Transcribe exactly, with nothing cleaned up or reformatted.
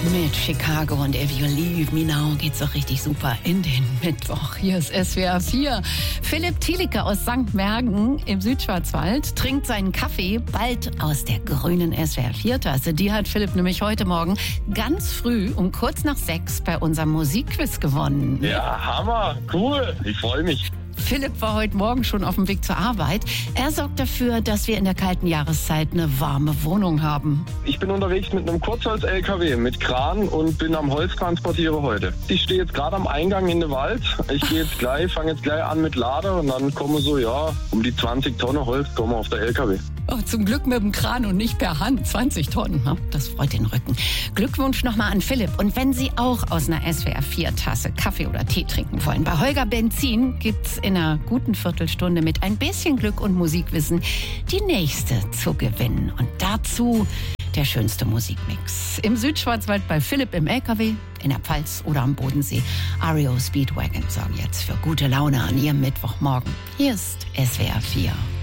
Mit Chicago und If You Leave Me Now geht's doch richtig super in den Mittwoch. Hier ist S W R vier. Philipp Thielicke aus Sankt Mergen im Südschwarzwald trinkt seinen Kaffee bald aus der grünen S W R vier Tasse. Die hat Philipp nämlich heute Morgen ganz früh um kurz nach sechs bei unserem Musikquiz gewonnen. Ja, Hammer, cool, ich freue mich. Philipp war heute Morgen schon auf dem Weg zur Arbeit. Er sorgt dafür, dass wir in der kalten Jahreszeit eine warme Wohnung haben. Ich bin unterwegs mit einem Kurzholz-L K W mit Kran und bin am Holz transportiere heute. Ich stehe jetzt gerade am Eingang in den Wald. Ich gehe jetzt gleich, fange jetzt gleich an mit Lader und dann kommen so, ja, um die zwanzig Tonnen Holz kommen auf der L K W. Oh, zum Glück mit dem Kran und nicht per Hand. zwanzig Tonnen, ne? Das freut den Rücken. Glückwunsch nochmal an Philipp. Und wenn Sie auch aus einer S W R vier Tasse Kaffee oder Tee trinken wollen, bei Holger Benzin gibt's in einer guten Viertelstunde mit ein bisschen Glück und Musikwissen die nächste zu gewinnen. Und dazu der schönste Musikmix. Im Südschwarzwald bei Philipp im L K W, in der Pfalz oder am Bodensee. R E O Speedwagon sorgen jetzt für gute Laune an Ihrem Mittwochmorgen. Hier ist S W R vier.